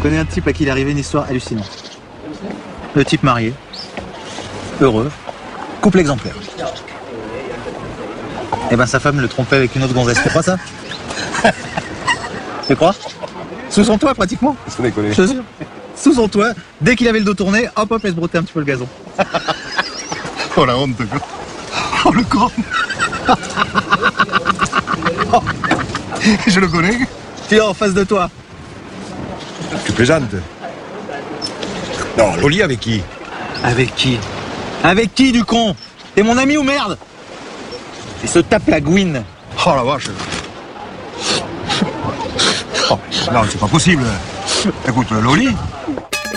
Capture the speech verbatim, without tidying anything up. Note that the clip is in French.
connais un type à qui il est arrivé une histoire hallucinante. Le type marié, heureux, couple exemplaire. Et ben sa femme le trompait avec une autre gonzesse. Tu crois ça? Tu crois? Sous son toit pratiquement. Sans déconner. Je te jure. Sous son toit, dès qu'il avait le dos tourné, hop hop, elle se brottait un petit peu le gazon. Oh la honte, quoi. Oh le con. Oh. Je le connais. Tu es en face de toi. Tu plaisantes. Non, au lit avec qui? Avec qui? Avec qui du con? T'es mon ami ou merde? Il se tape la gouine. Oh la vache. Oh, non, c'est pas possible. Écoute, Loli,